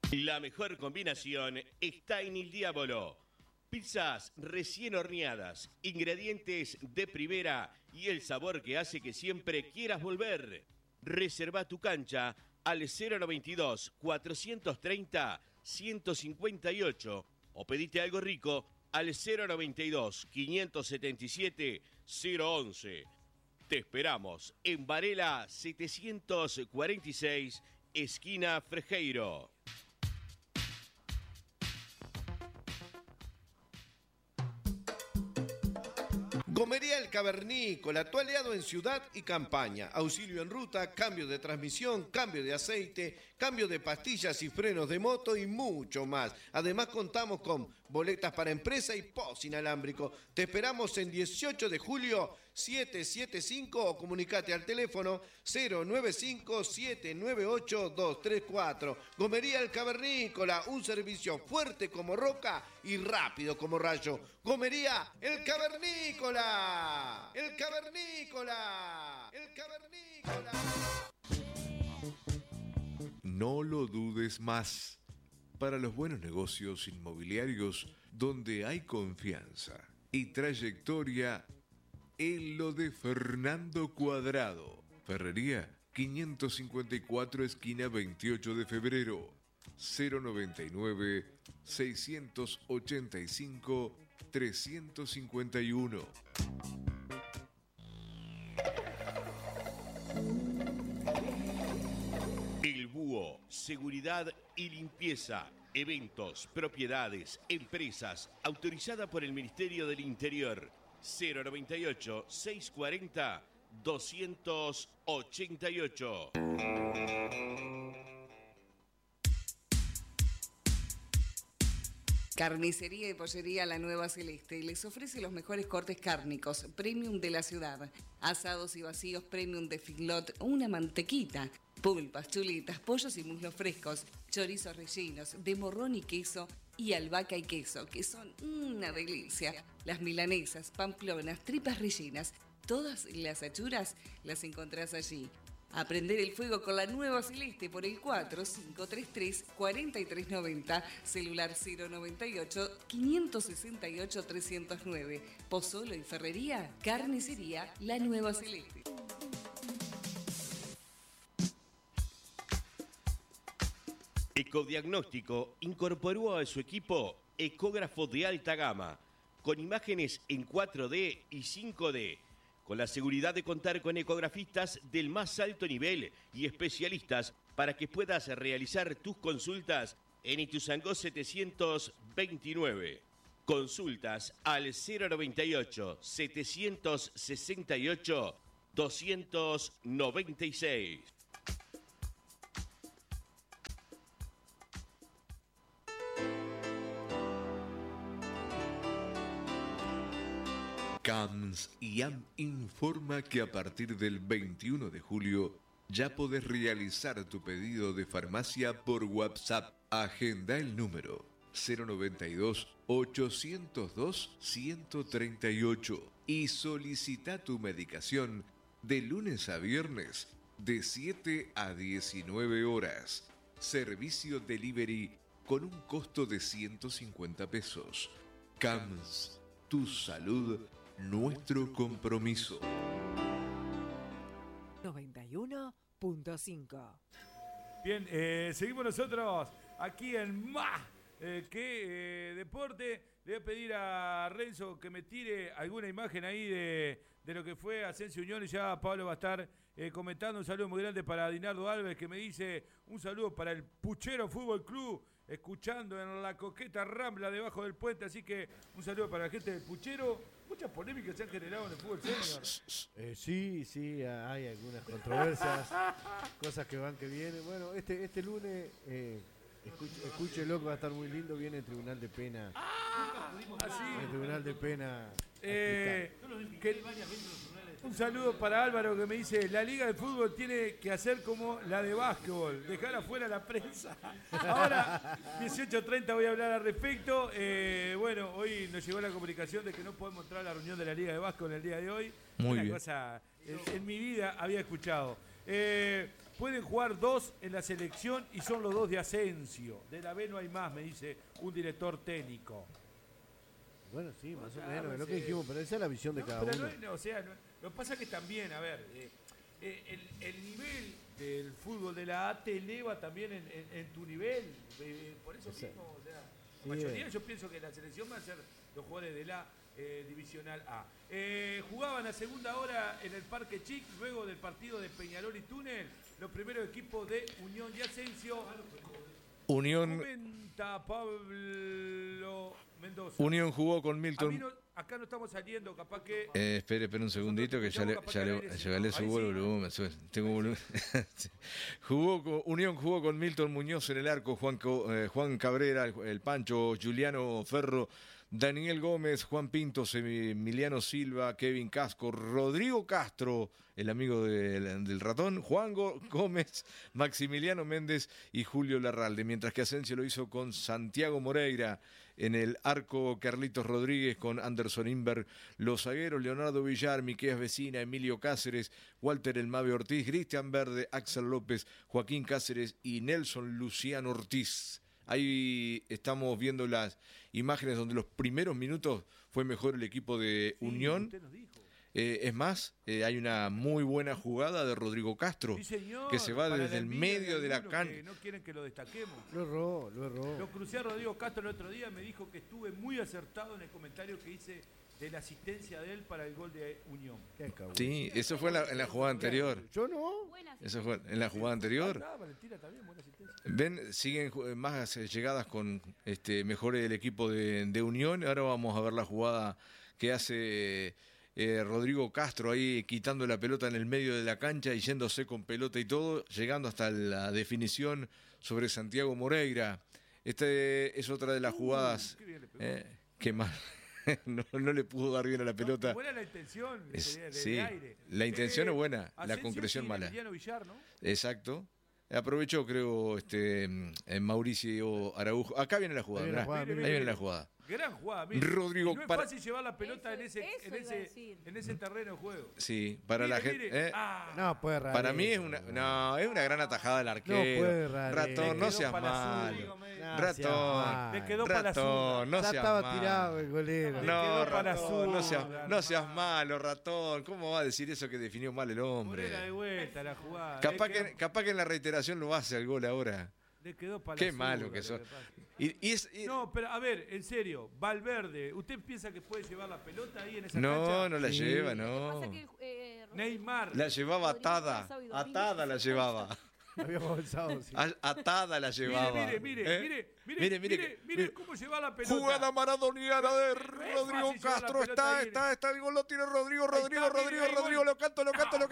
La mejor combinación está en El Diablo. Pizzas recién horneadas, ingredientes de primera y el sabor que hace que siempre quieras volver. Reserva tu cancha al 092-430-158 o pedite algo rico al 092-577-011. Te esperamos en Varela 746, esquina Frejeiro. Gomería El Cavernícola, tu aliado en ciudad y campaña. Auxilio en ruta, cambio de transmisión, cambio de aceite, cambio de pastillas y frenos de moto y mucho más. Además contamos con boletas para empresa y post inalámbrico. Te esperamos en 18 de julio 775 o comunicate al teléfono 095-798-234. Gomería El Cavernícola, un servicio fuerte como roca y rápido como rayo. Gomería El Cavernícola. El Cavernícola. El Cavernícola. No lo dudes más. Para los buenos negocios inmobiliarios donde hay confianza y trayectoria, en lo de Fernando Cuadrado. Ferrería 554 esquina 28 de febrero. 099-685-351. El Búho, seguridad y limpieza, eventos, propiedades, empresas, autorizada por el Ministerio del Interior. 098-640-288. Carnicería y Pollería La Nueva Celeste les ofrece los mejores cortes cárnicos premium de la ciudad. Asados y vacíos premium de Figlot, una mantequita, pulpas, chuletas, pollos y muslos frescos, chorizos rellenos de morrón y queso y albahaca y queso, que son una delicia. Las milanesas, pamplonas, tripas rellenas, todas las achuras las encontrás allí. A prender el fuego con La Nueva Celeste por el 4533-4390, celular 098-568-309. Pozzolo y Ferrería, Carnicería La Nueva Celeste. Ecodiagnóstico incorporó a su equipo ecógrafo de alta gama, con imágenes en 4D y 5D, con la seguridad de contar con ecografistas del más alto nivel y especialistas para que puedas realizar tus consultas en Ituzaingó 729. Consultas al 098-768-296. CAMS IAM informa que a partir del 21 de julio ya podés realizar tu pedido de farmacia por WhatsApp. Agenda el número 092-802-138 y solicita tu medicación de lunes a viernes de 7 a 19 horas. Servicio delivery con un costo de 150 pesos. CAMS, tu salud, nuestro compromiso. 91.5. Bien, seguimos nosotros aquí en Más que Deporte. Le voy a pedir a Renzo que me tire alguna imagen ahí de lo que fue Asensio Unión, y ya Pablo va a estar comentando. Un saludo muy grande para Dinardo Alves, que me dice un saludo para el Puchero Fútbol Club, escuchando en la coqueta Rambla debajo del puente. Así que un saludo para la gente del Puchero. Muchas polémicas se han generado en el fútbol senior. Sí, hay algunas controversias, cosas que van que vienen. Bueno, este lunes, escúchelo que va a estar muy lindo. Viene el Tribunal de Pena. El Tribunal de Pena. Un saludo para Álvaro, que me dice: la Liga de Fútbol tiene que hacer como la de básquetbol, dejar afuera la prensa. Ahora, 18:30 voy a hablar al respecto. Bueno, hoy nos llegó la comunicación de que no podemos entrar a la reunión de la Liga de Básquetbol el día de hoy. Muy Una bien. cosa en mi vida había escuchado. pueden jugar 2 en la selección y son los 2 de Asensio. De la B no hay más, me dice un director técnico. Bueno, sí, más o menos, es lo que dijimos, pero esa es la visión de cada uno. Lo que pasa es que también, a ver, el nivel del fútbol de la A te eleva también en tu nivel. Por eso mismo, o sea, la mayoría yo pienso que la selección va a ser los jugadores de la Divisional A. Jugaban a segunda hora en el Parque Chic, luego del partido de Peñarol y Túnel, los primeros equipos de Unión y Asensio. Unión. Comenta Pablo Mendoza. Unión jugó con Milton. Acá no estamos saliendo, capaz que... Espere un segundito que ya le subo el volumen. Tengo volumen. Unión jugó con Milton Muñoz en el arco, Juan Cabrera, el Pancho, Juliano Ferro, Daniel Gómez, Juan Pintos, Emiliano Silva, Kevin Casco, Rodrigo Castro, el amigo del ratón, Juan Gómez, Maximiliano Méndez y Julio Larralde, mientras que Asensio lo hizo con Santiago Moreira. En el arco, Carlitos Rodríguez con Anderson Inver, los zagueros Leonardo Villar, Miqueas Vecina, Emilio Cáceres, Walter El Mabe Ortiz, Cristian Verde, Axel López, Joaquín Cáceres y Nelson Luciano Ortiz. Ahí estamos viendo las imágenes donde los primeros minutos fue mejor el equipo de Unión. Usted nos dijo. Es más, hay una muy buena jugada de Rodrigo Castro, Sí, señor, que se va para desde el medio de la cancha. No quieren que lo destaquemos. Lo erró. Lo crucé a Rodrigo Castro el otro día, me dijo que estuve muy acertado en el comentario que hice de la asistencia de él para el gol de Unión. Sí, eso fue en la jugada anterior. Yo no. Eso fue en la jugada anterior. Valentina también, buena asistencia. Ven, siguen más llegadas con mejor el equipo de Unión. Ahora vamos a ver la jugada que hace Rodrigo Castro ahí quitando la pelota en el medio de la cancha y yéndose con pelota y todo, llegando hasta la definición sobre Santiago Moreira. Es otra de las jugadas que más no le pudo dar bien a la pelota. Buena la intención sí, aire. La intención es buena, la Asensio concreción y mala. Emiliano Villar, ¿no? Exacto. Aprovechó, creo, Mauricio Araujo. Acá viene la jugada, ¿verdad? Ahí viene la jugada. Gran jugada, mire. Rodrigo, no es fácil llevar la pelota en ese terreno de juego. Sí, para la gente. No puede errar. Para mí es una gran atajada del arquero. No puede errar. Ratón, no seas malo. Ratón. Le quedó para la Ratón, no ya seas estaba malo. tirado el golero. No, para ratón, Zurda, no seas malo, ratón. ¿Cómo va a decir eso que definió mal el hombre? Ponela de vuelta la jugada. Capaz que en la reiteración lo hace el gol ahora. Le quedó para Qué la malo Zurda, que sos. pasa. No, pero a ver, en serio, Valverde, ¿usted piensa que puede llevar la pelota ahí en esa cancha? No la lleva, no. Pasa que, Neymar. La llevaba Rodrigo atada. Casado y Domínguez Atada la llevaba. Habíamos avanzado, sí. Atada la llevaba. Mire cómo lleva la pelota. Jugada maradoniana de Es Rodrigo fácil llevar la Castro. pelota ahí. Está el gol, lo tiene Rodrigo. Lo canto.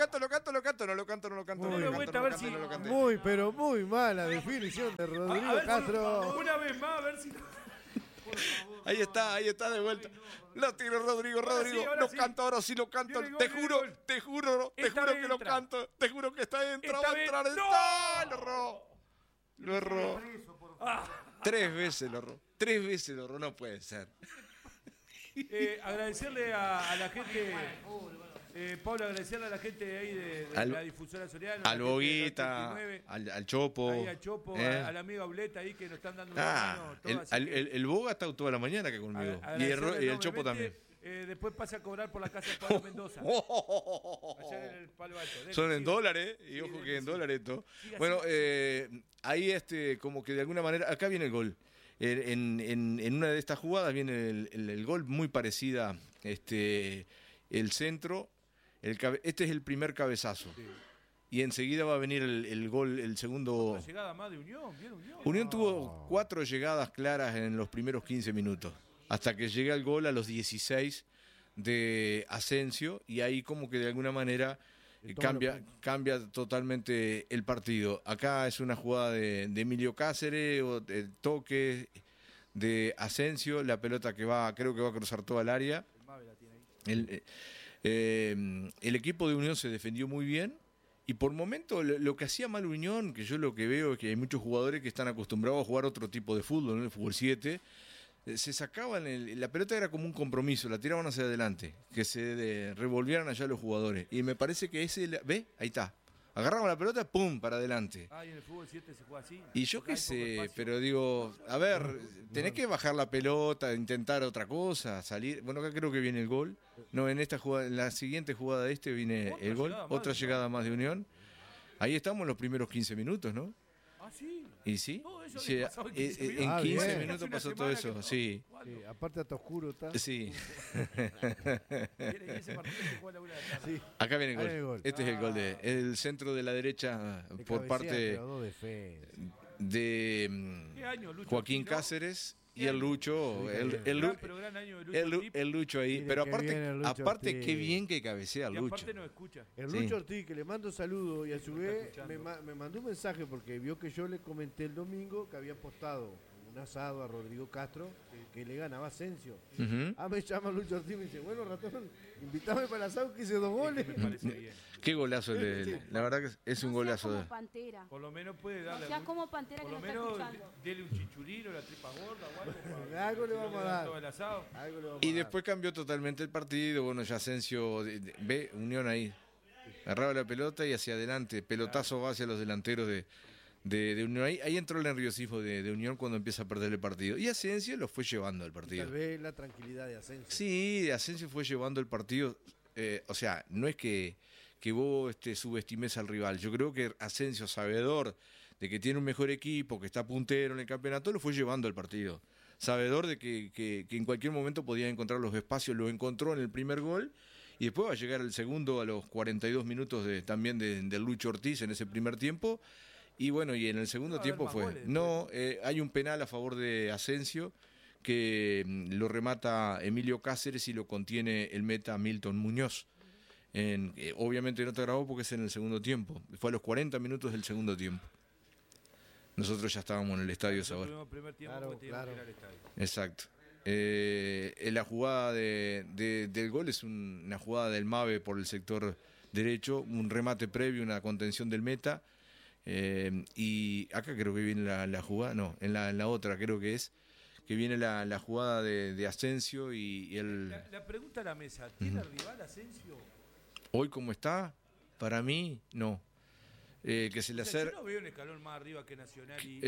Muy, pero muy mala definición de Rodrigo Castro. Una vez más, a ver si... Ahí está de vuelta. Lo tiene Rodrigo. Ahora sí. Ahora sí lo canto. Viene el Te gol, juro Esta que vez lo entra. canto. Te juro que está dentro. Esta Va a vez entrar. no. Está. Lo erró. 3 veces lo erró. No puede ser. Agradecerle a la gente... Pablo, agradecerle a la gente ahí de la difusora Soriano. Al Boguita, al Chopo. Ahí al Chopo, al amigo Auleta ahí que nos están dando una mano. El Boga está toda la mañana que conmigo. Y el Chopo también. Después pasa a cobrar por la casa de Pablo Mendoza. Allá en el Palo Alto. Son en dólares, y ojo que en dólares esto. Bueno, ahí como que de alguna manera, acá viene el gol. En una de estas jugadas viene el gol muy parecida, el centro. Este es el primer cabezazo. Sí. Y enseguida va a venir el gol, el segundo. Una llegada más de Unión, bien Unión. Unión tuvo 4 llegadas claras en los primeros 15 minutos. Hasta que llega el gol a los 16 de Asensio. Y ahí como que de alguna manera cambia totalmente el partido. Acá es una jugada de Emilio Cáceres, o de toque de Asensio. La pelota creo que va a cruzar toda el área. El equipo de Unión se defendió muy bien y por momento lo que hacía mal Unión, que yo lo que veo es que hay muchos jugadores que están acostumbrados a jugar otro tipo de fútbol, ¿no? El fútbol 7, se sacaban, la pelota era como un compromiso, la tiraban hacia adelante, que se revolvieran allá los jugadores y me parece que ¿ve? Ahí Agarramos la pelota, pum, para adelante. Ah, y en el fútbol 7 se juega así. Y yo Porque qué hay poco sé, espacio. pero digo, a ver, tenés que bajar la pelota, intentar otra cosa, salir. Bueno, acá creo que viene el gol. No, en esta jugada, en la siguiente jugada de viene Otra el gol, llegada más otra de llegada más de Unión. Ahí estamos en los primeros 15 minutos, ¿no? Ah, sí. ¿Y sí? Todo eso Sí, le pasó en 15 en minutos. 15 bien. minutos Hace una pasó todo semana eso, que- sí. ¿Cuándo? Sí, aparte hasta oscuro está. Sí. Y ese partido se juega a la 1 de la tarde. Sí. Acá viene el Ahí gol. viene el gol. Este es el gol de el centro de la derecha De por cabecea, parte pero dos defensas. de ¿Qué año, Lucho? Joaquín Ortiz, no? Cáceres y ¿Qué el año? Lucho, Sí, el, bien. el, Gran, Lu- pero gran año de Lucho el, Lu- Ortiz. el Lucho ahí. Mire Pero qué aparte, bien el Lucho aparte qué Ortiz. bien que cabecea Y Lucho. aparte nos escucha. El Sí. Lucho Ortiz, que le mando saludos y a su Está vez escuchando. me mandó un mensaje porque vio que yo le comenté el domingo que había apostado un asado a Rodrigo Castro que le ganaba Asensio. Ujú. Ah, me llama Lucho Ortiz y me dice, bueno, ratón, invítame para el asado que hice 2 goles. Me parece bien. Qué golazo el de él. La verdad que es un No golazo. seas de como Pantera. Por lo menos puede darle. No seas algún- como Pantera por que lo no está menos escuchando. dele un chichurino, la tripa gorda o algo. para- Algo le si no vamos a dan dar. todo el asado. Algo le vamos Y a dar. después cambió totalmente el partido. Bueno, ya Asensio ve Unión ahí. Agarraba la pelota y hacia adelante. Pelotazo va hacia los delanteros de Unión. Ahí entró el nerviosismo de Unión cuando empieza a perder el partido. Y Asensio lo fue llevando al Tal partido. vez la tranquilidad de Asensio. Sí, Asensio fue llevando el partido. O sea, no es que vos subestimes al rival. Yo creo que Asensio, sabedor de que tiene un mejor equipo, que está puntero en el campeonato, lo fue llevando al partido. Sabedor de que en cualquier momento podía encontrar los espacios, lo encontró en el primer gol. Y después va a llegar el segundo a los 42 minutos también de Lucho Ortiz en ese primer tiempo. Y bueno, y en el segundo Va a haber tiempo más fue. goles No, hay un penal a favor de Asensio que lo remata Emilio Cáceres y lo contiene el meta Milton Muñoz. Obviamente no te grabó porque es en el segundo tiempo. Fue a los 40 minutos del segundo tiempo. Nosotros ya estábamos en el estadio esa hora. Tuvimos el primer tiempo Claro, porque teníamos claro. que ir al estadio. Exacto. La jugada del gol es una jugada del MAVE por el sector derecho, un remate previo, una contención del meta. Y acá creo que viene la jugada, no, en la otra creo que es, que viene la jugada de Asensio y el... La pregunta a la mesa, ¿tiene rival Asensio? Hoy como está, para mí, no. Que se le O sea, acerca... yo no veo un escalón más arriba que Nacional y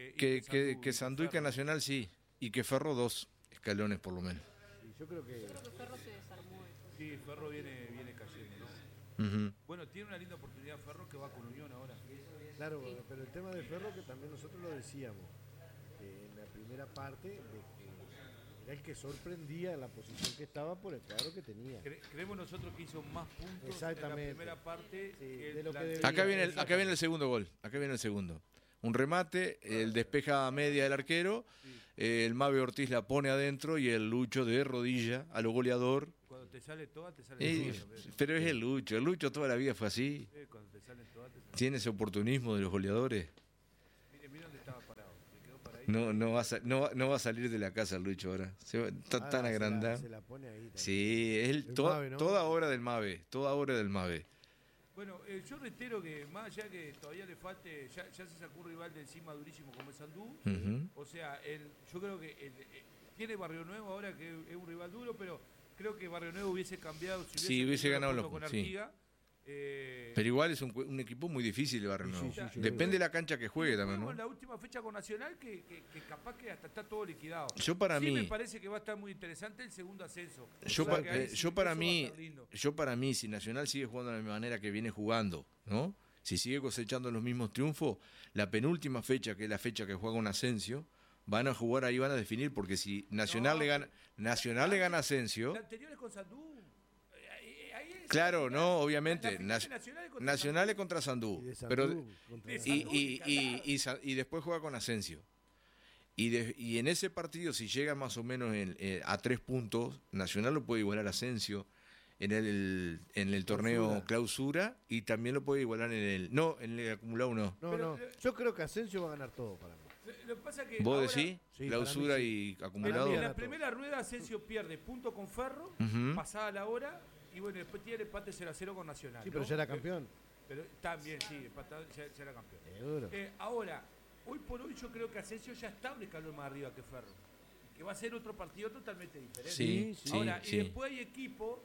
que Sandú y que Ferro. Nacional sí, y que Ferro 2 escalones por lo menos. Y yo creo que Ferro se desarmó. Sí, Ferro viene cayendo, ¿no? Ujú. Bueno, tiene una linda oportunidad Ferro que va con Unión ahora. claro, pero el tema de Ferro que también nosotros lo decíamos en la primera parte de que era el que sorprendía en la posición que estaba por el cuadro que tenía. Creemos nosotros que hizo más puntos Exactamente. en la primera parte Sí, que de lo que la- debía. Acá viene el segundo gol. Acá viene el segundo. Un remate, el despeja a media del arquero, el Mabe Ortiz la pone adentro y el Lucho de rodilla a lo goleador. Cuando te sale toda, te sale Eh, toda. pero es el Lucho. El Lucho toda la vida fue así. Cuando te salen todas, te salen. Tiene ese oportunismo de los goleadores. Mire dónde estaba parado. Se quedó paradito. No va a salir de la casa el Lucho ahora. Está Ah, tan se agrandado. Se la pone ahí también. Sí, es El Mabe, ¿no? toda obra del Mabe. Toda obra del Mabe. Bueno, yo reitero que más allá que todavía le falte, ya se sacó un rival de encima durísimo como es Sandú. Ujú. O sea, yo creo que tiene Barrio Nuevo ahora que es un rival duro, pero creo que Barrio Nuevo hubiese cambiado si Sí, hubiese tenido ganado puntos los- con sí. Artigas. Pero igual es un equipo muy difícil de Barrio Nuevo. sí, sí, Depende de la cancha que juegue también, Juego en ¿no? la última fecha con Nacional que capaz que hasta está todo liquidado. Yo para sí mí- me parece que va a estar muy interesante el segundo ascenso. Yo, O sea, pa- que ahí eh, sí, yo para eso va a mí, estar lindo. si Nacional sigue jugando de la manera que viene jugando, ¿no? Si sigue cosechando los mismos triunfos, la penúltima fecha, que es la fecha que juega un Asensio, van a jugar ahí, van a definir, porque si Nacional No, le gana a Asensio, La anterior es con Sandú. Ahí es- claro, no, obviamente, La final de Nacional es contra Nacional es Sandú. contra Sandú, Y de Sandú pero contra- de y, Sandú, y después juega con Asensio. Y en ese partido, si llega más o menos a 3 puntos, Nacional lo puede igualar a Asensio en el torneo clausura y también lo puede igualar en el acumulado no. No, Pero- no. Yo creo que Asensio va a ganar todo para mí. Lo que pasa es que ¿Vos ahora, decís? Sí, Clausura para mí y en acumulado. Para mí la primera rueda Asensio pierde punto con Ferro, Ujú. pasada la hora, y bueno, después tiene empate 0-0 con Nacional. Sí, ¿no? pero ya era campeón. Pero también, sí, empatado, ya era campeón. Seguro. Ahora, hoy por hoy yo creo que Asensio ya está un escalón más arriba que Ferro. Que va a ser otro partido totalmente diferente. Sí, sí, Ahora, sí. y después hay equipos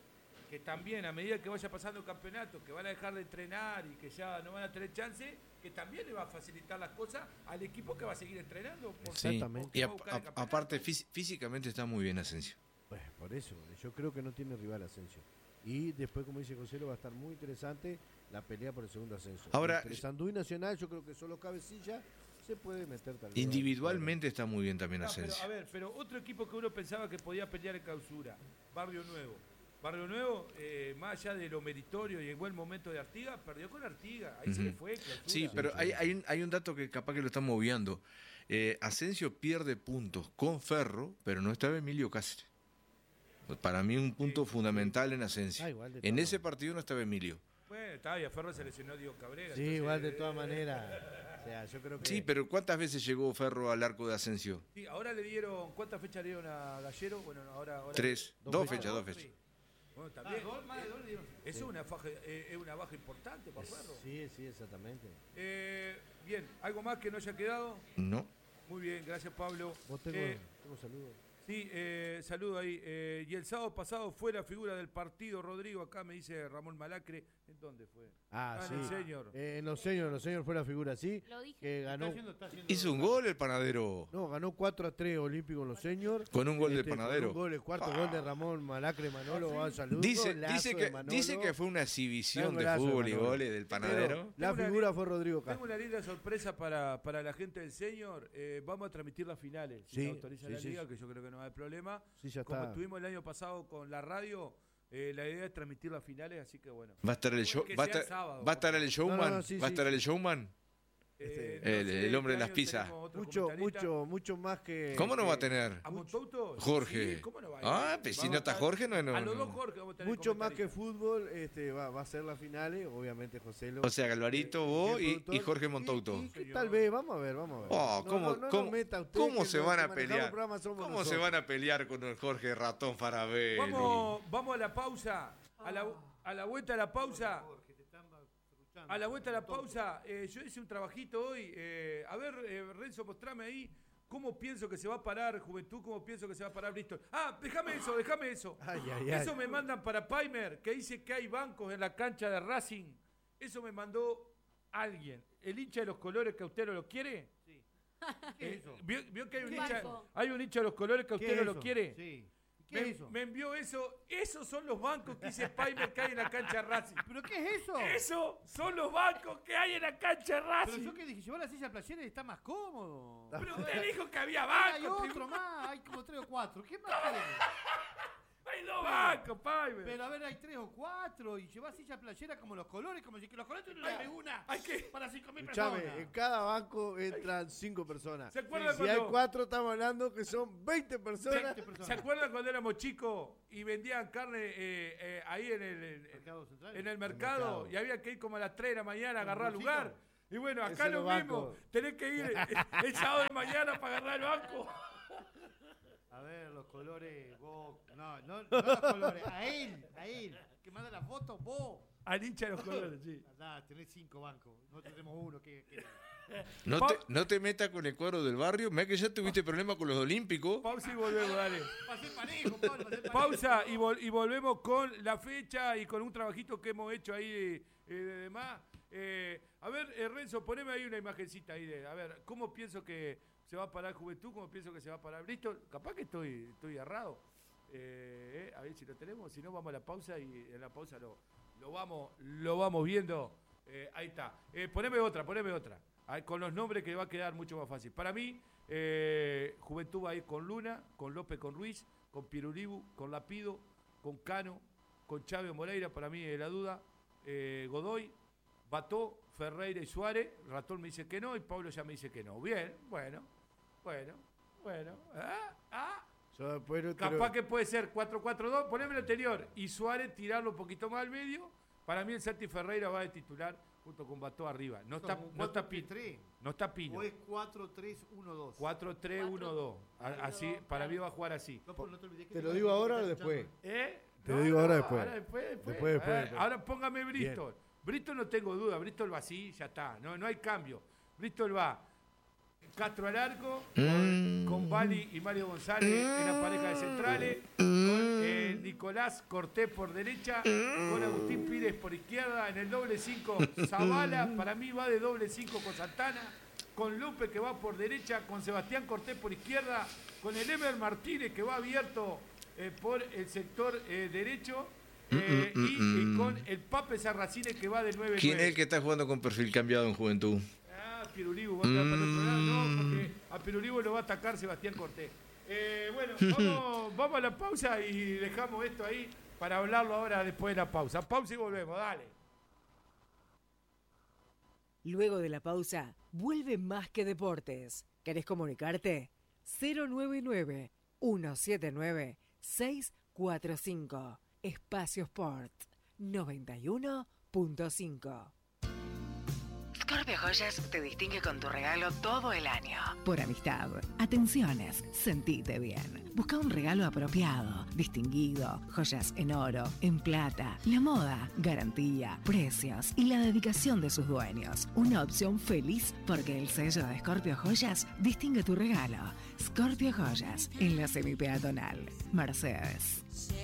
que también a medida que vaya pasando el campeonato, que van a dejar de entrenar y que ya no van a tener chance, que también le va a facilitar las cosas al equipo que va a seguir entrenando. Exactamente. Y va a buscar el campeonato. aparte físicamente está muy bien Asensio. Pues por eso, yo creo que no tiene rival Asensio. Y después, como dice José, va a estar muy interesante la pelea por el segundo ascenso. Ahora, entre Sanduy y Nacional, yo creo que solo Cabecilla se puede meter tal vez. Individualmente está muy bien también No, Asensio. pero otro equipo que uno pensaba que podía pelear en clausura, Barrio Nuevo. Barrio Nuevo, más allá de lo meritorio y el buen momento de Artigas, perdió con Artigas. Ahí se le fue clausura. Sí, pero hay un dato que capaz que lo estamos obviando. Asensio pierde puntos con Ferro, pero no estaba Emilio Cáceres. Para mí un punto fundamental en Asensio. Igual de En todas ese partido no estaba Emilio. Bueno, estaba y a Ferro se lesionó Diego Cabrera. Sí, entonces, igual de todas maneras. O sea, yo creo que... Sí, pero ¿cuántas veces llegó Ferro al arco de Asensio? Sí, ahora le dieron, ¿cuántas fechas le dieron a Gallero? Bueno, ahora 3, dos fechas. Sí. Bueno, también. Más de dos le dieron. Eso es una baja importante para Ferro. Sí, exactamente. Bien, ¿algo más que no haya quedado? No. Muy bien, gracias Pablo. Vos tengo saludos. Sí, saludo ahí. Y el sábado pasado fue la figura del partido, Rodrigo, acá me dice Ramón Malacre. ¿En dónde fue? Sí. En el Señor. En los señores fue la figura, sí. Lo dije. Que ganó. Hizo un gol el Panadero. No, ganó 4-3 Olímpico en los señores. Con un gol del Panadero. Con un gol, el cuarto gol de Ramón Malacre Manolo. Saludos. Dice que fue una exhibición de fútbol y goles del Panadero. La figura fue Rodrigo Castro. Tengo una linda sorpresa para la gente del Señor. Vamos a transmitir las finales. Si nos autoriza la liga, que yo creo que no hay problema. Sí, ya Como está. estuvimos el año pasado con la radio, la idea es transmitir las finales, así que bueno. Va a estar el show, Que va sea sábado, a estar el showman, No, sí, va a estar el showman. El hombre de las pizzas. Mucho más que... ¿Cómo no va a tener? ¿A Montouto? Jorge. Sí, ¿cómo no va a ir? Pues si no está Jorge, no. A los dos Jorge vamos a tener Mucho más que comentaristas. fútbol, va a ser las finales, obviamente José Lo. O sea, Galvarito, vos y Jorge Montouto. Y que tal vez, vamos a ver. Oh, ¿cómo, meta usted, cómo que se los van que a manejamos pelear? el programa somos ¿Cómo se nosotros. van a pelear con el Jorge Ratón Farabelli? Vamos a la pausa. A la vuelta de la pausa. A la vuelta de la pausa, yo hice un trabajito hoy. A ver, Renzo, mostrame ahí cómo pienso que se va a parar Juventud, cómo pienso que se va a parar Bristol. Déjame eso. Ay. Eso me mandan para Paimer, que dice que hay bancos en la cancha de Racing. Eso me mandó alguien. ¿El hincha de los colores que a usted no lo quiere? Sí. ¿Qué es eso? ¿Vio que ¿Qué banco? hay un hincha de los colores que a usted no lo quiere? Sí. ¿Qué es eso? Me envió eso. Esos son los bancos que dice Paimer que hay en la cancha de Racing. ¿Pero qué es eso? Esos son los bancos que hay en la cancha de Pero Racing. yo que dije, llevó la silla playera y está más cómodo. Pero usted dijo que había Hay bancos. otro más, hay como 3 o 4. ¿Qué más quiere? Hay dos bancos, Paimer. Pero a ver, hay 3 o 4 y llevas silla playera como los colores, como si que los colores no le una hay que- para 5.000 Escuchame, personas. en cada banco entran 5 personas. ¿Se acuerdan Si hay cuando- 4, estamos hablando que son 20 personas. ¿Se acuerdan cuando éramos chicos y vendían carne ahí en el Mercado Central. en el mercado y había que ir como a las 3 de la mañana a agarrar bolsito? lugar? Y bueno, acá Ese lo es mismo. banco. Tenés que ir el sábado de mañana para agarrar el banco. A ver, los colores, vos. No los colores, a él. Que manda la foto, vos. Al hincha de los colores, sí. Andá, tenés 5 bancos. Nosotros tenemos uno que No te metas con el cuadro del barrio. Mira que ya tuviste problemas con los olímpicos. Pausa y volvemos, dale. pasé parejo, Pablo, pasé parejo. Pausa y volvemos con la fecha y con un trabajito que hemos hecho ahí de demás. A ver, Renzo, poneme ahí una imagencita ahí a ver, ¿cómo pienso que se va a parar Juventud? ¿Cómo pienso que se va a parar Bristol? Capaz que estoy errado. A ver si lo tenemos, si no vamos a la pausa y en la pausa lo vamos viendo. Ahí está. Poneme otra. Ahí, con los nombres que va a quedar mucho más fácil. Para mí, Juventud va a ir con Luna, con López, con Ruiz, con Pirulibu, con Lapido, con Cano, con Chávez Moreira, para mí la duda, Godoy, Bató, Ferreira y Suárez. Ratón me dice que no y Pablo ya me dice que no. Bien, bueno. Yo después no Capaz que puede ser 4-4-2, poneme el anterior y Suárez tirarlo un poquito más al medio. Para mí el Santi Ferreira va de titular junto con Bató arriba. No está Pino. O es 4-3-1-2. 4-3-1-2. Así, para mí va a jugar así. No, pero no te olvides que ¿Te lo digo ahora o después? Te lo No, digo no, ahora después. Ahora después. Después. Ahora póngame Bristol. Bristol no tengo duda. Bristol va así, ya está. No hay cambio. Bristol va Castro al arco, con Bali y Mario González en la pareja de centrales, con Nicolás Cortés por derecha, con Agustín Pires por izquierda. En el doble 5, Zavala, para mí va de doble 5 con Santana, con Lupe que va por derecha, con Sebastián Cortés por izquierda, con el Emer Martínez que va abierto por el sector derecho, y con el Pape Sarracine que va de 9-9. ¿Quién es el que está jugando con perfil cambiado en Juventud? Pirulibo va a estar para el otro lado, no, porque a Pirulibo lo va a atacar Sebastián Cortés. Bueno, vamos a la pausa y dejamos esto ahí para hablarlo ahora después de la pausa. Pausa y volvemos, dale. Luego de la pausa, vuelve Más que Deportes. ¿Querés comunicarte? 099-179-645. Espacio Sport 91.5. Scorpio Joyas te distingue con tu regalo todo el año. Por amistad, atenciones, sentite bien. Busca un regalo apropiado, distinguido, joyas en oro, en plata, la moda, garantía, precios y la dedicación de sus dueños. Una opción feliz porque el sello de Scorpio Joyas distingue tu regalo. Scorpio Joyas, en la semipeatonal. Mercedes.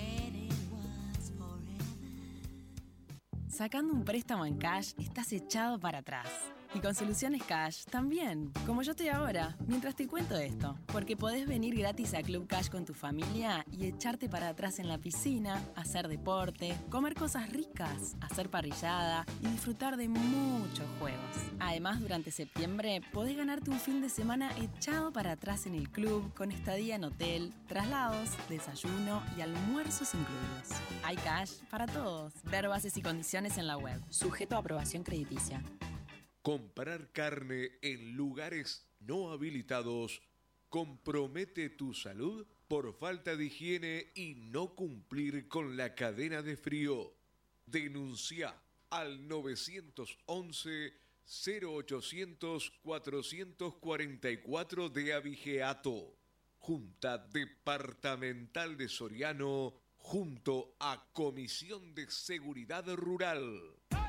Sacando un préstamo en cash, estás echado para atrás. Y con Soluciones Cash también, como yo estoy ahora, mientras te cuento esto. Porque podés venir gratis a Club Cash con tu familia y echarte para atrás en la piscina, hacer deporte, comer cosas ricas, hacer parrillada y disfrutar de muchos juegos. Además, durante septiembre podés ganarte un fin de semana echado para atrás en el club con estadía en hotel, traslados, desayuno y almuerzos incluidos. Hay cash para todos. Ver bases y condiciones en la web. Sujeto a aprobación crediticia. Comprar carne en lugares no habilitados compromete tu salud por falta de higiene y no cumplir con la cadena de frío. Denuncia al 911-0800-444 de Abigeato. Junta Departamental de Soriano junto a Comisión de Seguridad Rural.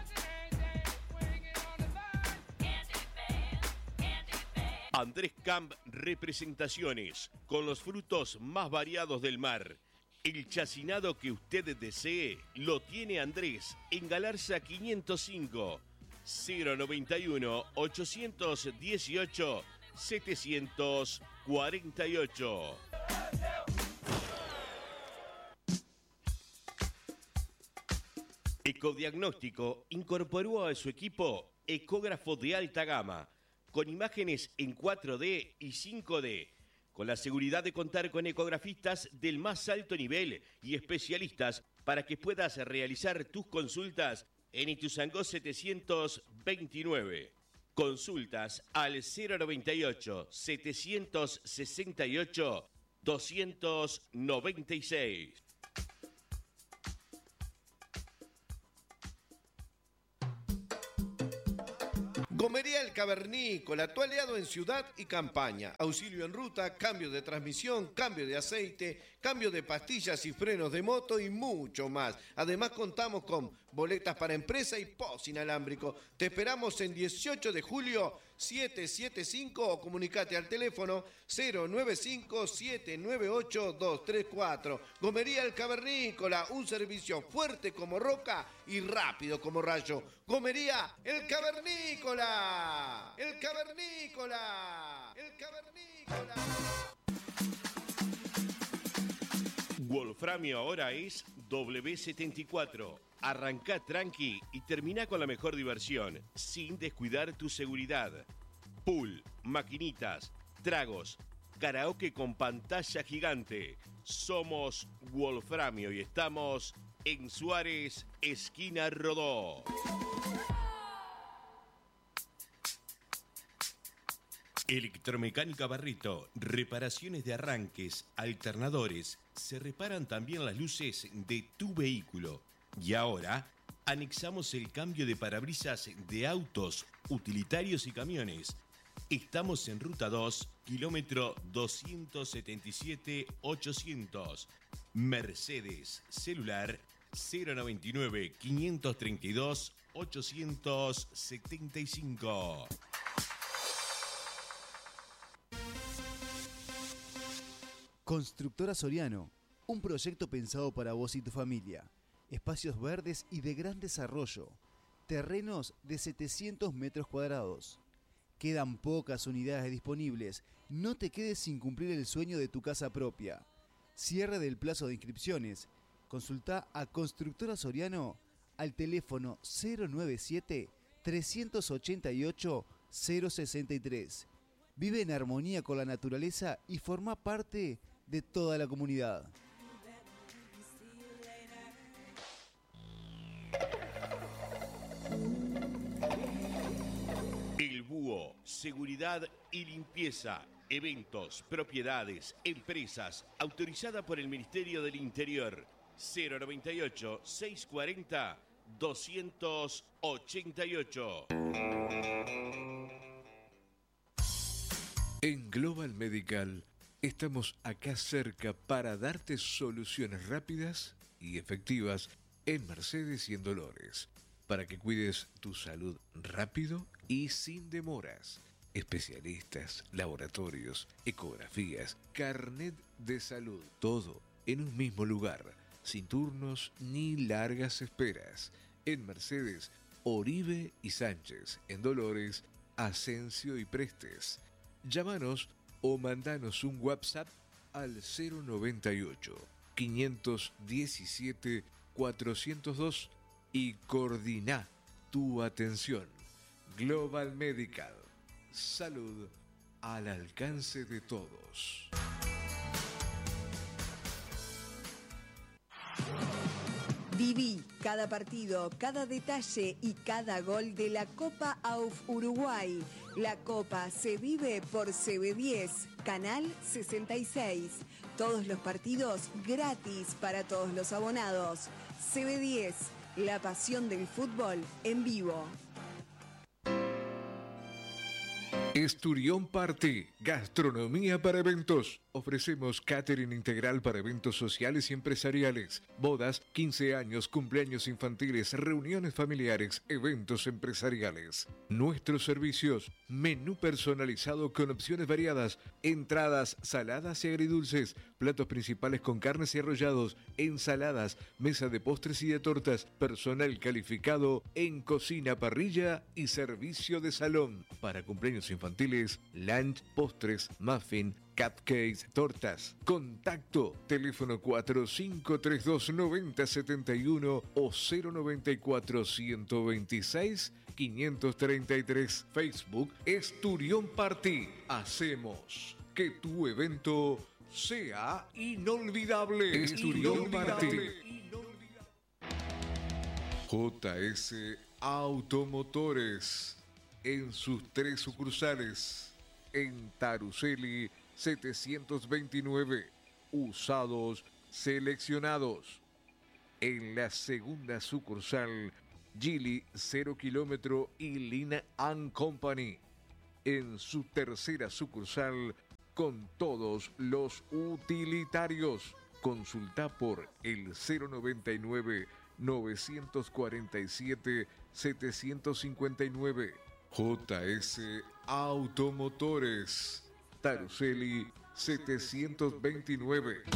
Andrés Camp Representaciones, con los frutos más variados del mar. El chacinado que usted desee lo tiene Andrés en Galarza 505, 091-818-748. Ecodiagnóstico incorporó a su equipo ecógrafo de alta gama, con imágenes en 4D y 5D, con la seguridad de contar con ecografistas del más alto nivel y especialistas para que puedas realizar tus consultas en Ituzaingó 729. Consultas al 098-768-296. Gomería El Cavernícola, tu aliado en ciudad y campaña. Auxilio en ruta, cambio de transmisión, cambio de aceite, cambio de pastillas y frenos de moto y mucho más. Además contamos con boletas para empresa y POS inalámbrico. Te esperamos en 18 de julio 775 o comunicate al teléfono 095-798-234. Gomería El Cavernícola, un servicio fuerte como roca y rápido como rayo. Gomería El Cavernícola. El Cavernícola. El Cavernícola. Wolframio ahora es W74. Arrancá tranqui y termina con la mejor diversión, sin descuidar tu seguridad. Pool, maquinitas, tragos, karaoke con pantalla gigante. Somos Wolframio y estamos en Suárez, esquina Rodó. Electromecánica Barreto, reparaciones de arranques, alternadores, se reparan también las luces de tu vehículo. Y ahora, anexamos el cambio de parabrisas de autos, utilitarios y camiones. Estamos en Ruta 2, kilómetro 277-800. Mercedes, celular 099-532-875. Constructora Soriano, Un proyecto pensado para vos y tu familia. Espacios verdes y de gran desarrollo. Terrenos de 700 metros cuadrados. Quedan pocas unidades disponibles. No te quedes sin cumplir el sueño de tu casa propia. Cierre del plazo de inscripciones. Consulta a Constructora Soriano al teléfono 097-388-063. Vive en armonía con la naturaleza y forma parte de toda la comunidad. El Búho, seguridad y limpieza, eventos, propiedades, empresas, autorizada por el Ministerio del Interior. 098-640-288. En Global Medical estamos acá cerca para darte soluciones rápidas y efectivas en Mercedes y en Dolores, para que cuides tu salud rápido y sin demoras. Especialistas, laboratorios, ecografías, carnet de salud, todo en un mismo lugar, sin turnos ni largas esperas. En Mercedes, Oribe y Sánchez. En Dolores, Asensio y Prestes. Llámanos o mandanos un WhatsApp al 098-517-402 y coordina tu atención. Global Medical. Salud al alcance de todos. Viví cada partido, cada detalle y cada gol de la Copa AUF Uruguay. La Copa se vive por CB10, Canal 66. Todos los partidos gratis para todos los abonados. CB10, la pasión del fútbol en vivo. Esturión Party, gastronomía para eventos. Ofrecemos catering integral para eventos sociales y empresariales, bodas, 15 años, cumpleaños infantiles, reuniones familiares, eventos empresariales. Nuestros servicios: menú personalizado con opciones variadas, entradas, saladas y agridulces, platos principales con carnes y arrollados, ensaladas, mesa de postres y de tortas, personal calificado en cocina, parrilla y servicio de salón. Para cumpleaños infantiles, lunch, postres, muffin, cupcakes, tortas. Contacto, teléfono 4532-9071 o 094-126-533. Facebook, Esturión Party. Hacemos que tu evento sea inolvidable. Esturión Party. JS Automotores, en sus 3 sucursales, en Taruseli 729, usados seleccionados. En la segunda sucursal, Gili 0 kilómetro y Lina & Company. En su tercera sucursal, con todos los utilitarios. Consulta por el 099-947-759. JS Automotores, Taruseli 729.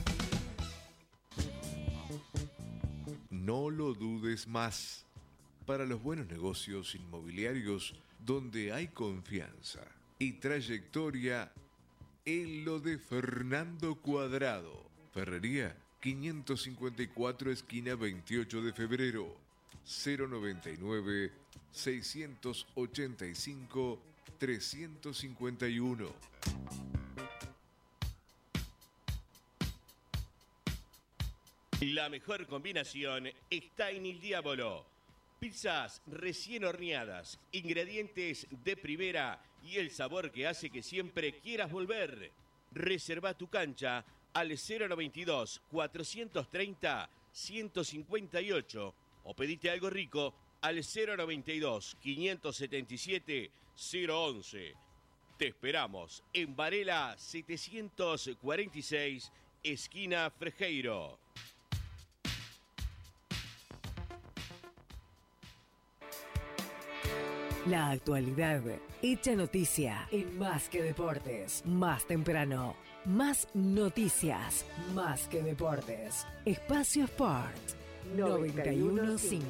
No lo dudes más. Para los buenos negocios inmobiliarios donde hay confianza y trayectoria, en lo de Fernando Cuadrado. Ferrería 554 esquina 28 de febrero. 099 685 351. La mejor combinación está en El Diablo. Pizzas recién horneadas, ingredientes de primera y el sabor que hace que siempre quieras volver. Reserva tu cancha al 092-430-158 o pedite algo rico al 092-577-011. Te esperamos en Varela 746, esquina Frejeiro. La actualidad hecha noticia en Más que Deportes. Más temprano, más noticias, Más que Deportes. Espacio Sport 91.5.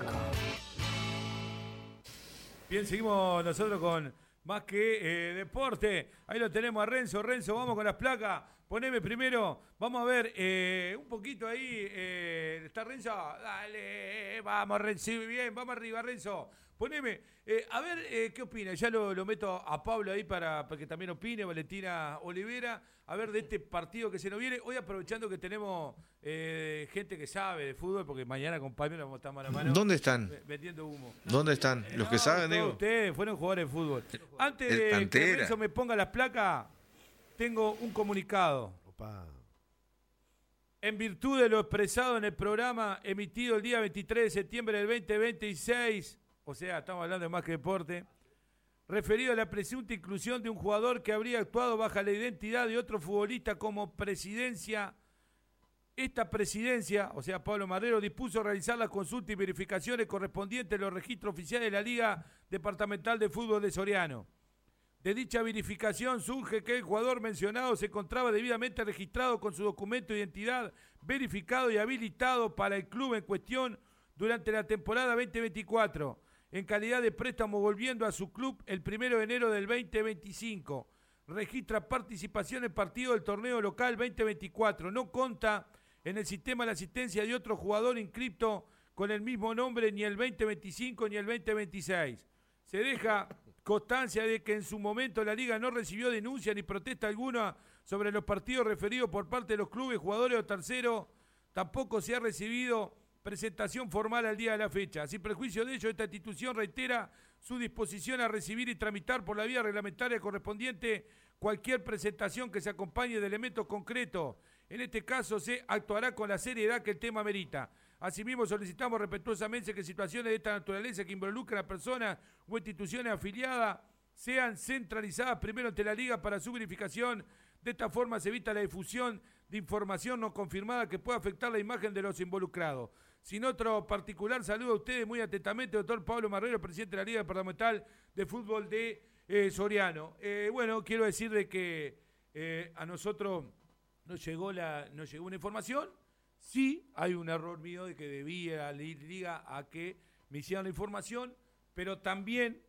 Bien, seguimos nosotros con Más que Deporte. Ahí lo tenemos a Renzo. Renzo, vamos con las placas. Poneme primero, vamos a ver un poquito ahí. ¿Está Renzo? Dale, vamos Renzo, bien, vamos arriba Renzo. Poneme, a ver qué opina. Ya lo meto a Pablo ahí para que también opine, Valentina Olivera. A ver de este partido que se nos viene. Hoy aprovechando que tenemos gente que sabe de fútbol, porque mañana con Palmeiras vamos a estar mano a mano. ¿Dónde están? Vendiendo humo. ¿Dónde están? Los que saben, digo. Ustedes fueron jugadores de fútbol. Antes de que Renzo me ponga las placas, tengo un comunicado. Opa. En virtud de lo expresado en el programa emitido el día 23 de septiembre del 2026, o sea, estamos hablando de Más que Deporte, referido a la presunta inclusión de un jugador que habría actuado bajo la identidad de otro futbolista como presidencia. Esta presidencia, o sea, Pablo Marrero, dispuso realizar las consultas y verificaciones correspondientes a los registros oficiales de la Liga Departamental de Fútbol de Soriano. De dicha verificación surge que el jugador mencionado se encontraba debidamente registrado con su documento de identidad verificado y habilitado para el club en cuestión durante la temporada 2024, en calidad de préstamo volviendo a su club el 1 de enero del 2025. Registra participación en partido del torneo local 2024. No conta en el sistema de asistencia de otro jugador inscripto con el mismo nombre ni el 2025 ni el 2026. Se deja constancia de que en su momento la Liga no recibió denuncia ni protesta alguna sobre los partidos referidos por parte de los clubes, jugadores o terceros. Tampoco se ha recibido presentación formal al día de la fecha. Sin perjuicio de ello, esta institución reitera su disposición a recibir y tramitar por la vía reglamentaria correspondiente cualquier presentación que se acompañe de elementos concretos. En este caso se actuará con la seriedad que el tema merita. Asimismo, solicitamos respetuosamente que situaciones de esta naturaleza que involucran a personas o instituciones afiliadas sean centralizadas primero ante la Liga para su verificación. De esta forma se evita la difusión de información no confirmada que pueda afectar la imagen de los involucrados. Sin otro particular, saludo a ustedes muy atentamente, doctor Pablo Marrero, presidente de la Liga Departamental de Fútbol de Soriano. Bueno, quiero decir de que a nosotros nos llegó una información. Sí, hay un error mío de que debía la Liga a que me hicieran la información, pero también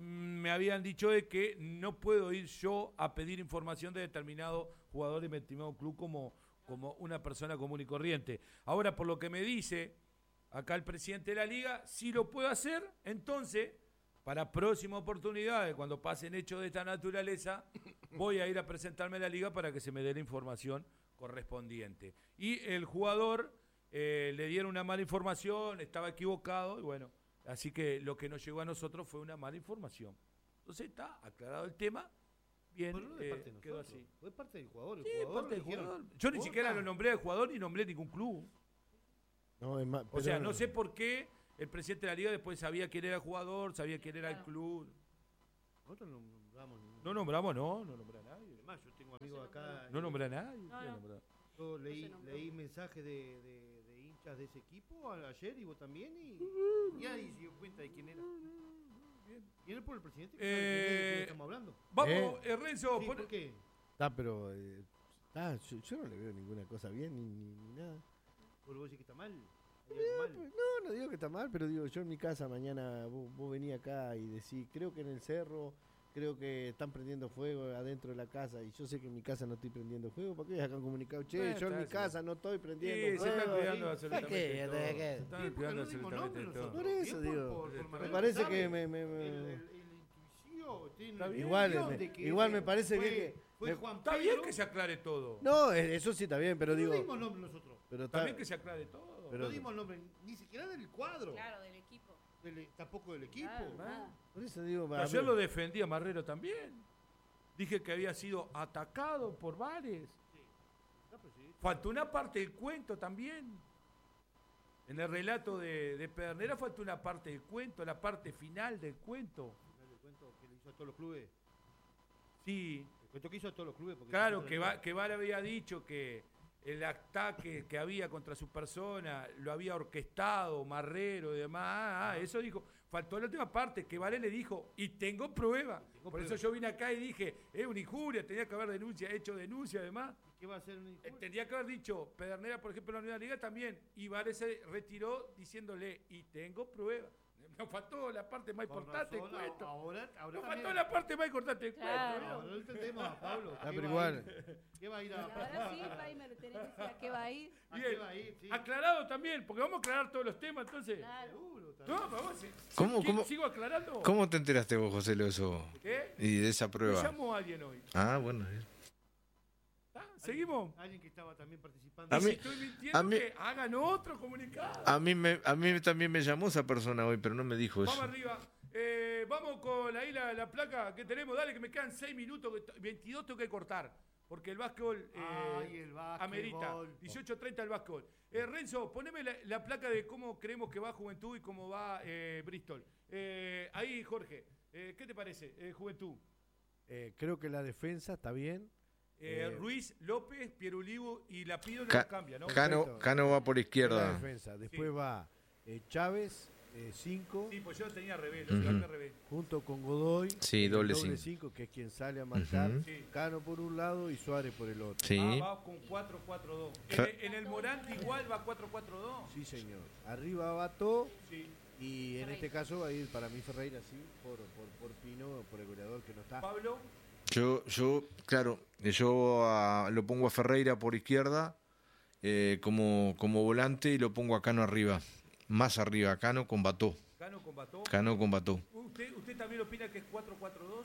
me habían dicho de que no puedo ir yo a pedir información de determinado jugador de determinado club como una persona común y corriente. Ahora, por lo que me dice acá el presidente de la Liga, sí lo puedo hacer. Entonces, para próximas oportunidades, cuando pasen hechos de esta naturaleza, voy a ir a presentarme a la Liga para que se me dé la información correspondiente. Y el jugador le dieron una mala información, estaba equivocado, y bueno, así que lo que nos llegó a nosotros fue una mala información. Entonces está aclarado el tema. Bien, no de parte de quedó nosotros, así. fue parte del jugador. El Sí, jugador parte del dijeron, jugador. Yo ni "Vota". siquiera lo nombré al jugador ni nombré ningún club. No, es más, O sea, no sé por qué el presidente de la Liga después sabía quién era el jugador, sabía quién era el club. Nosotros no nombramos ningún. No nombramos, no nombré a nadie. Además, yo tengo amigos acá. No nombré a nadie. No, ¿Qué no. nombré? Yo No leí, se nombró. leí mensajes de hinchas de ese equipo ayer y vos también. Y ahí se dio cuenta de quién era. ¿Quién es por el presidente? Que sabe de quién estamos hablando. Vamos, Renzo, Sí, pon- ¿por qué? Pero yo no le veo ninguna cosa bien ni nada. ¿Por vos decís que está mal? ¿Hay algo mal? No digo que está mal, pero digo, yo en mi casa mañana, vos venís acá y decís, creo que en el cerro, creo que están prendiendo fuego adentro de la casa, y yo sé que en mi casa no estoy prendiendo fuego, ¿para qué acá han comunicado? Che, Bueno, yo en mi está, sí. casa no estoy prendiendo Sí, se fuego. están cuidando ¿sí? absolutamente ¿Qué? todo. ¿Qué? Se están Sí, porque cuidando no dimos absolutamente nombre todo. Por nosotros. eso Bien digo, por me Marrero, parece ¿sabe? que El intuicio tiene Está una bien. igual, intuición de que igual me parece fue- bien que... Fue Juan Está Pedro. bien que se aclare todo. No, eso sí está bien, pero No digo... dimos nombre nosotros. Pero Está bien que se aclare todo. pero- No dimos nombre ni siquiera del cuadro. Claro, del equipo. Tampoco del equipo. Claro, nada. Por eso digo... Que a ayer mí- lo defendía Marrero también. Dije que había sido atacado por bares. Faltó una parte del cuento también. En el relato de Pedernera faltó una parte del cuento, la parte final del cuento. El cuento que le hizo a todos los clubes. Sí, El cuento que hizo a todos los clubes. Porque claro, se que hizo Bar había dicho que el ataque que había contra su persona, lo había orquestado, Marrero y demás, eso dijo. Faltó la última parte, que Varela le dijo, y tengo prueba. Por eso yo vine acá y dije, es una injuria, tenía que haber hecho denuncia además. ¿Qué va a hacer una injuria? Tendría que haber dicho, Pedernera, por ejemplo, en la Unidad Liga también, y Varela se retiró diciéndole, y tengo prueba. Nos faltó la parte más importante del cuento. Ahora Nos faltó la parte más importante del cuento. Ahora lo entendemos, Pablo. Pero igual. ¿Qué va a ir a Ahora sí, Paimer, tenés que decir a qué va a ir. Bien, aclarado también, porque vamos a aclarar todos los temas, entonces. Claro. No, vamos ¿Cómo? ¿Sigo aclarando? ¿Cómo te enteraste vos, José, de eso? ¿Qué? Y de esa prueba. Me llamó alguien hoy. Ah, bueno. ¿Seguimos? Alguien que estaba también participando. A mí, estoy mintiendo que hagan otro comunicado. A mí también me llamó esa persona hoy, pero no me dijo eso. Vamos arriba. Vamos con ahí la placa que tenemos. Dale, que me quedan 6 minutos. 22 tengo que cortar. Porque el básquetbol amerita. 18:30 el básquetbol. Renzo, poneme la placa de cómo creemos que va Juventud y cómo va Bristol. Ahí, Jorge. ¿Qué te parece, Juventud? Creo que la defensa está bien. Ruiz, López, Pierulivo y Lapido no cambia, ¿no? Cano va por izquierda. La defensa. Después va Chávez, 5. Sí, pues yo tenía revés, junto con Godoy. Sí, doble 5. Que es quien sale a marcar. Cano por un lado y Suárez por el otro. Sí. Va con 4-4-2. En el Morante igual va 4-4-2. Sí, señor. Arriba va Bató. Sí. Y en este caso va a ir para mí Ferreira, sí, por Pino, por el goleador que no está. Pablo. Yo lo pongo a Ferreira por izquierda como volante y lo pongo a Cano arriba. Más arriba, Cano con Bató. Cano con Bató. ¿Usted también opina que es 4-4-2?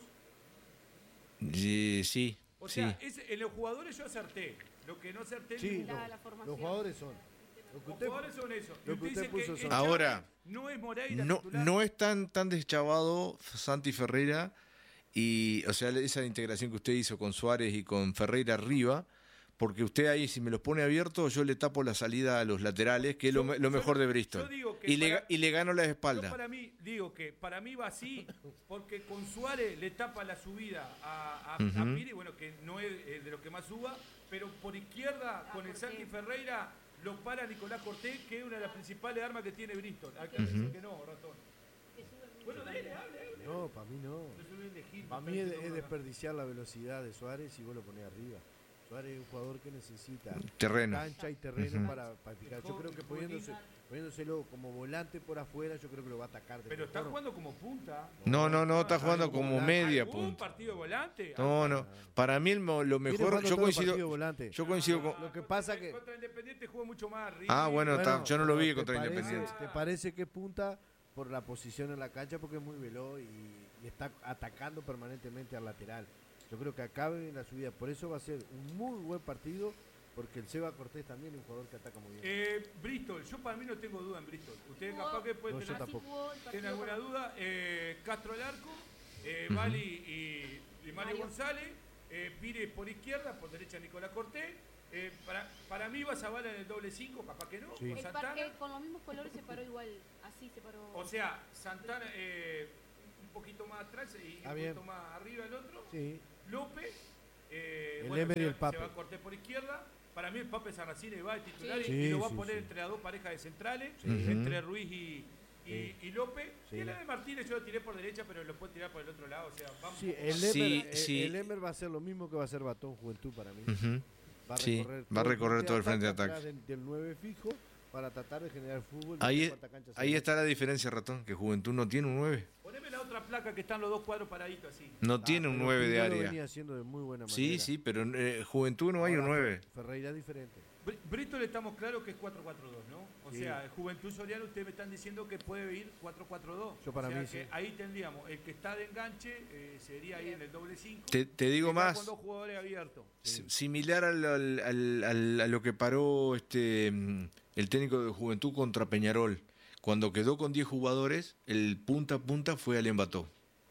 Sí. O sea, en los jugadores yo acerté. Lo que no acerté es la formación. Los jugadores son. Los jugadores son eso. Lo que usted puso son. Ahora, no es Moreira no es tan deschavado Santi Ferreira. Y, o sea, esa integración que usted hizo con Suárez y con Ferreira arriba, porque usted ahí, si me los pone abiertos, yo le tapo la salida a los laterales, que es lo mejor de Bristol. Y le gano la espalda. Para mí va así, porque con Suárez le tapa la subida a Piri, bueno, que no es de los que más suba, pero por izquierda, con el Santi Ferreira, lo para Nicolás Cortés, que es una de las principales armas que tiene Bristol. Acá dicen que no, ratón. Bueno, hable. No, para mí no. Para mí es desperdiciar la velocidad de Suárez y vos lo ponés arriba. Suárez es un jugador que necesita terreno, cancha y terreno para picar. Yo creo que poniéndoselo como volante por afuera, yo creo que lo va a atacar. Pero está jugando como punta. No, está jugando como media punta. ¿Un partido volante? No. Para mí lo mejor, yo coincido con... Lo que pasa que... Contra Independiente jugó mucho más arriba. Bueno, yo no lo vi contra Independiente. ¿Te parece que punta por la posición en la cancha? Porque es muy veloz y está atacando permanentemente al lateral. Yo creo que acabe en la subida, por eso va a ser un muy buen partido, porque el Seba Cortés también es un jugador que ataca muy bien. Bristol, yo para mí no tengo duda en Bristol. Ustedes capaz que pueden tener alguna duda. Castro al arco, Bali y Mario González, Pires por izquierda, por derecha Nicolás Cortés. Para mí va a Zavala en el doble 5, capaz que no. Sí. Con Santana. Con los mismos colores se paró igual, así se paró. O sea, Santana un poquito más atrás y un poquito más arriba el otro. Sí. López, el Emer y el Pape. Se va a Cortés por izquierda. Para mí el Pape Sarracine va de titular y lo va a poner entre las dos parejas de centrales, entre Ruiz y López. Y el de Martínez yo lo tiré por derecha, pero lo puede tirar por el otro lado. O sea, vamos. El Emer va a ser lo mismo que va a hacer Batón Juventud para mí. Va a recorrer todo el frente de ataque. Del 9 fijo para tratar de generar fútbol. Ahí está la diferencia, Ratón, que Juventud no tiene un 9. Poneme la otra placa que están los dos cuadros paraditos así. No tiene un 9 de área. Venía haciendo de muy buena manera. Sí, pero en Juventud no hay un 9. Ferreira es diferente. Bristol estamos claros que es 4-4-2, ¿no? O sea, Juventud Soriano, ustedes me están diciendo que puede ir 4-4-2. Yo para mí que ahí tendríamos, el que está de enganche sería ahí en el doble 5. Te digo más, con dos jugadores abiertos. Similar a lo que paró el técnico de Juventud contra Peñarol. Cuando quedó con 10 jugadores, el punta a punta fue Alem Bató.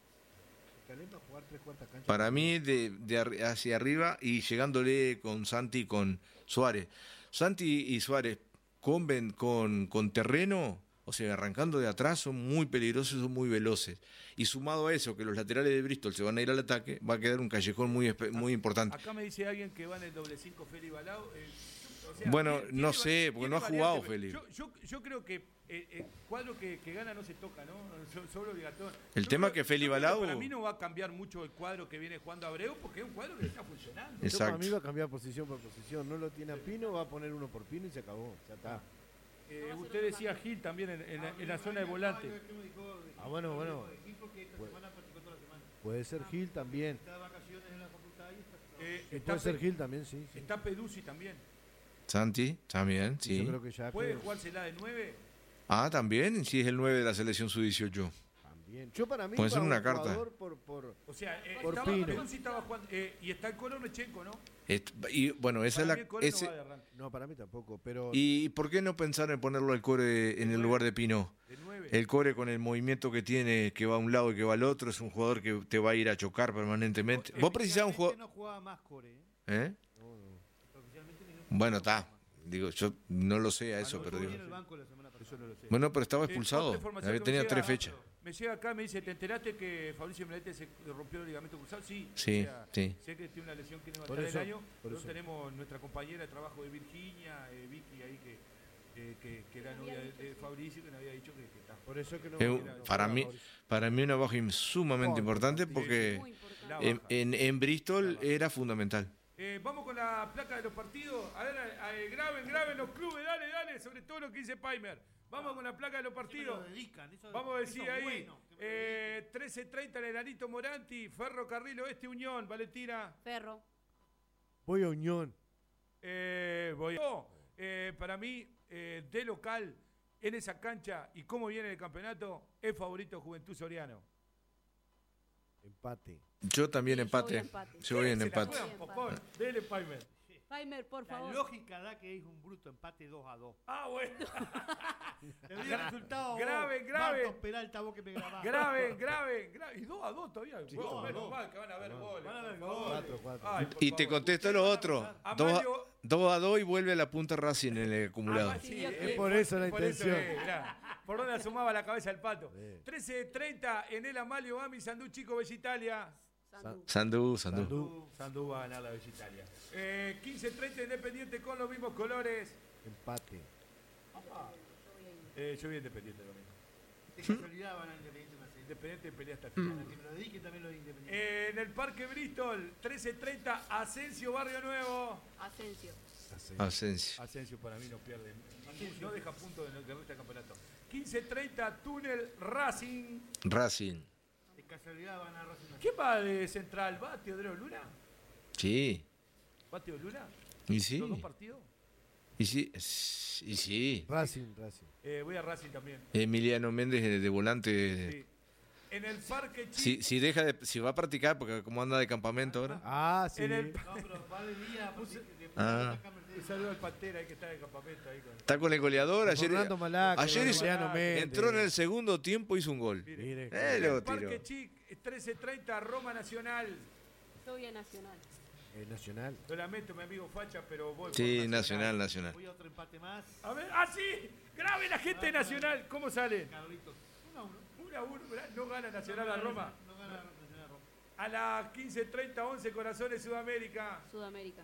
Para mí, hacia arriba y llegándole con Santi y con Suárez. Santi y Suárez con terreno, o sea, arrancando de atrás, son muy peligrosos, son muy veloces. Y sumado a eso, que los laterales de Bristol se van a ir al ataque, va a quedar un callejón muy importante. Acá me dice alguien que va en el doble 5 Feli Balao. O sea, Bueno, tiene no sé, porque no ha jugado, variante, Felipe. Yo creo que el cuadro que gana no se toca, ¿no? Solo obligatorio. El tema que Feli Balau... Para mí no va a cambiar mucho el cuadro que viene jugando Abreu porque es un cuadro que está funcionando. Yo para mí va a cambiar posición por posición. No lo tiene a Pino, va a poner uno por Pino y se acabó. Ya está. Usted decía Gil también en la zona de volante. Ah, bueno. Puede ser Gil también. Puede ser Gil también, sí. Está Peduzzi también. Santi, también, sí. Yo creo que ya ¿Puede jugársela de 9? Ah, también, sí es el 9 de la selección sub-18. También. Yo para mí puede ser una un carta. O sea, por Pino. Peduzzi estaba jugando, y está el Koronechenko, ¿no? Y bueno, esa es la... No, para mí tampoco, pero... ¿Y por qué no pensar en ponerlo al Core en el lugar de Pino? El Core con el movimiento que tiene, que va a un lado y que va al otro, es un jugador que te va a ir a chocar permanentemente. Vos precisás un jugador... no jugaba más Core, ¿Eh? Bueno, está. Digo, yo no lo sé a eso, pero digo... Bueno, pero estaba expulsado. Tenía 3 fechas. Me llega acá y me dice, ¿te enteraste que Fabricio Melete se rompió el ligamento cruzado? Sí. Sí, o sea, sí. Sé que tiene una lesión que no va a Por estar el eso, año. por Nosotros eso. tenemos nuestra compañera de trabajo de Virginia, Vicky, ahí que era novia de Fabricio, que nos había dicho que está. Por eso que no... Para mí una baja sumamente importante porque en Bristol era fundamental. Vamos con la placa de los partidos. A ver, graben los clubes, dale, sobre todo lo que dice Paimer. Vamos con la placa de los partidos. Vamos a decir ahí, 13:30 en el Anito Moranti, Ferro Carril Oeste Unión, Valentina. Ferro. Voy a Unión. Para mí, de local, en esa cancha y cómo viene el campeonato, es favorito Juventud Soriano. Empate. Yo también empate. Yo voy en empate. Dele, Paimer. Paimer, por favor. La lógica da que es un bruto empate 2-2. Ah, bueno. Te doy el resultado. Grave. Martos Peralta, vos que me grabás. Grave. Y 2-2 todavía. Sí, Bueno, 2-2. menos mal que van a ver goles. Van a ver goles. 4. Y te contesto lo otro. 2-2 y vuelve a la punta Racing en el acumulado. Es por eso la intención. Por donde asomaba la cabeza el pato. 13:30 en el Amalio Ami, Sandú Chico, Bella Italia. Sandú va a ganar la Bella Italia. 15:30 Independiente con los mismos colores. Empate. Yo vi Independiente domingo. De casualidad van a Independiente más. Independiente pelea hasta el final. Que me lo dedique también lo de Independiente. En el Parque Bristol, 13:30 Asensio, Barrio Nuevo. Asensio para mí no pierde. No deja punto de este campeonato. 15:30 Túnel Racing. De casualidad van a Racing. ¿Qué va de central? ¿Va Teodoro Luna? Sí. ¿Va Teodoro Luna? ¿Y sí? ¿Los 2 partidos? Y sí. Racing. Voy a Racing también. Emiliano Méndez de volante. Sí. En el Parque Chico. Si va a practicar, porque como anda de campamento ahora. Ah, sí. No, pero va de día. Un saludo al Pantera ahí que está de campamento. Ahí Está con el goleador. Ayer Méndez. entró en el segundo tiempo, hizo un gol. En lo el tiró. Parque Chic, 13:30 Roma Nacional. Yo voy a Nacional. Nacional. Lo lamento, mi amigo Facha, pero voy Sí, por Nacional. Voy a otro empate más. A ver, sí, grave la gente de Nacional. ¿Cómo sale? Carlitos. 1-1. No gana Nacional a Roma. No gana Nacional a Roma. A las 15:30, 11 Corazones Sudamérica. Sudamérica.